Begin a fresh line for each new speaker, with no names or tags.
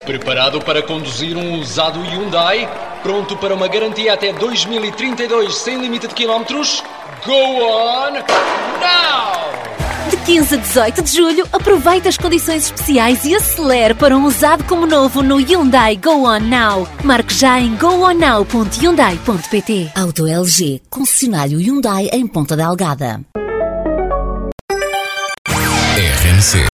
Preparado para conduzir um usado Hyundai? Pronto para uma garantia até 2032 sem limite de quilómetros? Go on now!
De 15 a 18 de julho, aproveite as condições especiais e acelere para um usado como novo no Hyundai Go On Now. Marque já em gooonnow.hyundai.pt.
Auto LG, concessionário Hyundai em Ponta Delgada.
RMC.